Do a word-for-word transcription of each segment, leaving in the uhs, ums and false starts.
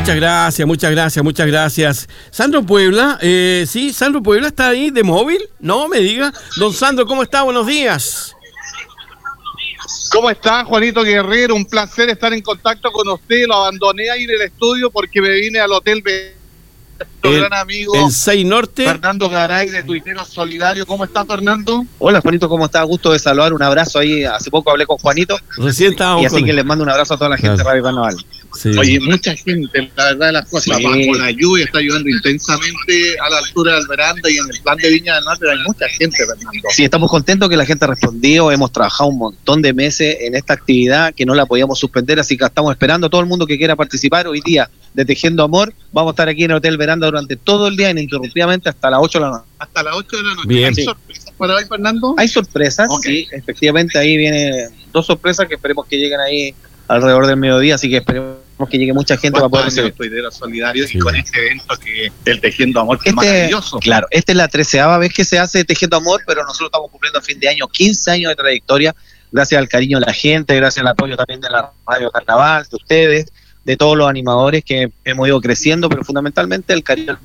Muchas gracias, muchas gracias, muchas gracias. Sandro Puebla, eh, sí, Sandro Puebla está ahí de móvil, no me diga. Don Sandro, ¿cómo está? Buenos días. ¿Cómo está, Juanito Guerrero? Un placer estar en contacto con usted. Lo abandoné ahí en el estudio porque me vine al Hotel B. El, gran amigo el seis Norte. Fernando Garay, de Tuitero Solidario. ¿Cómo está, Fernando? Hola, Juanito, ¿cómo está? Gusto de saludar, un abrazo ahí. Hace poco hablé con Juanito. Recién estábamos y así con que él. les mando un abrazo a toda la gente Claro. de Radio Carnaval. Sí. Oye, mucha gente, la verdad de las cosas, Sí. bajo la lluvia está ayudando intensamente a la altura del veranda y en el plan de Viña del Mar, pero hay mucha gente, Fernando. Sí, estamos contentos que la gente ha respondido. Hemos trabajado un montón de meses en esta actividad que no la podíamos suspender, así que estamos esperando a todo el mundo que quiera participar hoy día de Tejiendo Amor. Vamos a estar aquí en el Hotel Veranda durante todo el día, ininterrumpidamente, hasta las ocho de la noche. Hasta las ocho de la noche. Bien. ¿Hay Sí. sorpresas para hoy, Fernando? Hay sorpresas, Ok. sí, efectivamente ahí viene dos sorpresas que esperemos que lleguen ahí alrededor del mediodía, así que esperemos que llegue mucha gente para poder ¿Cuántos recibir. años Tuiteros Solidarios Sí. y con este evento que del Tejiendo Amor, que es Este, maravilloso? claro, esta es la treceava vez que se hace Tejiendo Amor, pero nosotros estamos cumpliendo a fin de año quince años de trayectoria, gracias al cariño de la gente, gracias al apoyo también de la Radio Carnaval, de ustedes, de todos los animadores que hemos ido creciendo, pero fundamentalmente el cariño.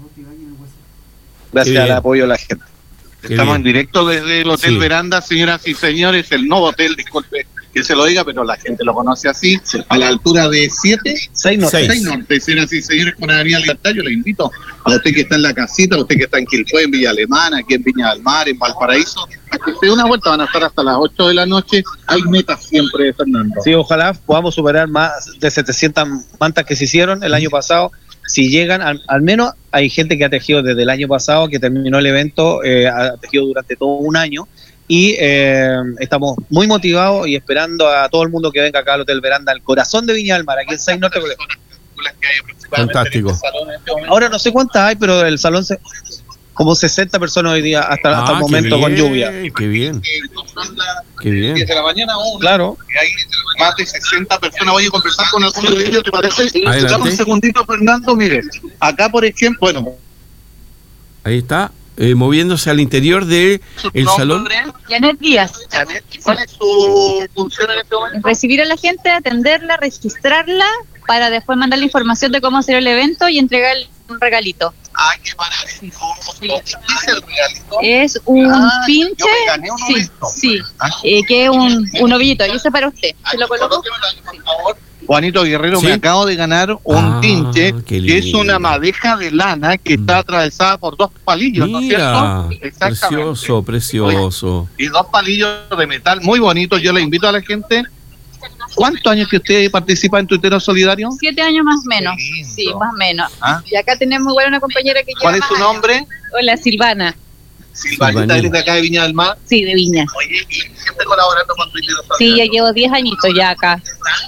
Gracias al apoyo de la gente. Qué Estamos bien. en directo desde el Hotel Sí. Veranda, señoras y señores, el nuevo hotel, disculpe que se lo diga, pero la gente lo conoce así, a la altura de siete, Seis noches. Seis. seis norte, señoras y señores, con Avenida Libertad. Yo le invito a usted que está en la casita, a usted que está en Quilpué, en Villa Alemana, aquí en Viña del Mar, en Valparaíso, a que se dé una vuelta. Van a estar hasta las ocho de la noche. Hay metas siempre, Fernando. Sí, ojalá podamos superar más de setecientas mantas que se hicieron el año pasado. Si llegan, al, al menos hay gente que ha tejido desde el año pasado, que terminó el evento, eh, ha tejido durante todo un año, y eh, estamos muy motivados y esperando a todo el mundo que venga acá al Hotel Veranda, al corazón de Viña del Mar, aquí en seis Norte. Fantástico. Ahora no sé cuántas hay, pero el salón se... como sesenta personas hoy día hasta, hasta el Ah, momento qué con bien, lluvia. Qué bien, qué bien. Desde la mañana aún. Claro. Que hay más de sesenta personas. Voy a conversar con alguno de ellos, ¿te parece? Adelante. Dame un segundito, Fernando. Mire, acá, por ejemplo, bueno, Ahí está, eh, moviéndose al interior del su el salón. nombre, Janet Díaz, Janet, ¿cuál es su función en este momento? recibir a la gente, atenderla, registrarla, para después mandar la información de cómo será el evento y entregarle un regalito. Ah, qué maravilla. ¿Qué es el regalito? Es un Ah, pinche, yo me gané uno de sí, estos. sí, Ah, eh, que es un, un ovillito, y eso es para usted. ¿Se lo coloco? por favor. Juanito Guerrero, ¿Sí? me acabo de ganar un Ah, tinche, qué que es lindo. una madeja de lana que está atravesada por dos palillos, ¿no es Mira, cierto? Exactamente. precioso, precioso. Y dos palillos de metal muy bonitos. Yo le invito a la gente. ¿Cuántos años que usted participa en Tuitero Solidario? Siete años más o menos, Qué lindo. sí, más o menos. ¿Ah? Y acá tenemos igual una compañera que lleva ¿Cuál es más su años. nombre? Hola, Silvana, Silvanita, Silvanita. eres de acá de Viña del Mar. sí, de Viña. Oye, y siempre colaborando con Tuitero Sí, Solidario. ya llevo diez añitos ya acá.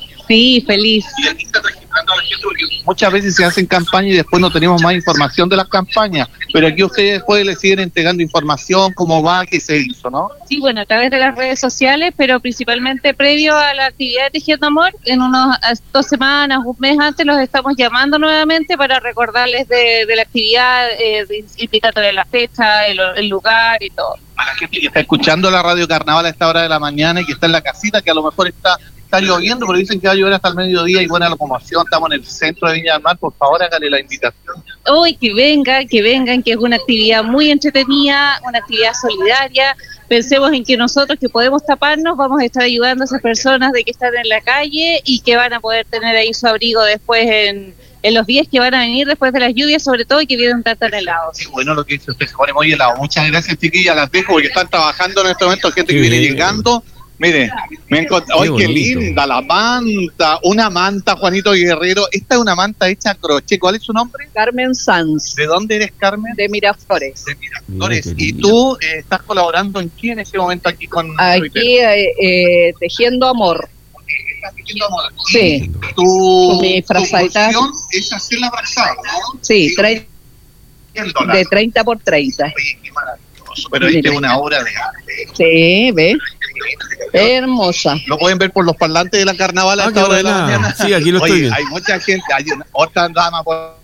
Sí, feliz. Y aquí está registrando a la gente porque muchas veces se hacen campañas y después no tenemos más información de las campañas. Pero aquí ustedes después le siguen entregando información, cómo va, qué se hizo, ¿no? Sí, bueno, a través de las redes sociales, pero principalmente previo a la actividad de Tejiendo Amor, en unas dos semanas, un mes antes, los estamos llamando nuevamente para recordarles de, de la actividad, eh, de- indicándoles la fecha, el, el lugar y todo. A la gente que está escuchando la Radio Carnaval a esta hora de la mañana y que está en la casita, que a lo mejor está, está lloviendo, pero dicen que va a llover hasta el mediodía y buena locomoción, estamos en el centro de Viña del Mar, por favor hágale la invitación. Hoy que vengan, que vengan, que es una actividad muy entretenida, una actividad solidaria. Pensemos en que nosotros que podemos taparnos vamos a estar ayudando a esas personas de que están en la calle y que van a poder tener ahí su abrigo después en, en los días que van a venir después de las lluvias, sobre todo, y que vienen tan tan helados. Sí, bueno lo que dice usted, se pone muy helado. Muchas gracias, chiquillas, las dejo porque están trabajando en este momento, gente que Qué viene bien. llegando. Mire, me encontré, Qué ¡ay, qué bonito. linda la manta! Una manta, Juanito Guerrero. Esta es una manta hecha a crochet. ¿Cuál es su nombre? Carmen Sanz, ¿De dónde eres, Carmen? de Miraflores. De Miraflores. Mira qué ¿Y lindo. tú eh, estás colaborando en qué en ese momento aquí con Tuitero? Aquí eh, eh, tejiendo amor. Estás tejiendo amor. Sí, Tu, Con mi tu frazadita. función es hacer la brazada, ¿no? sí, tre- cien dólares. de treinta por treinta. Oye, qué maravilloso. Pero esta es una obra de arte. Sí, ¿ves? Hermosa. Lo pueden ver por los parlantes de la carnaval a Ah, esta qué hora de la buena. mañana. Sí, aquí lo estoy Oye, viendo. hay mucha gente, hay una- otra dama por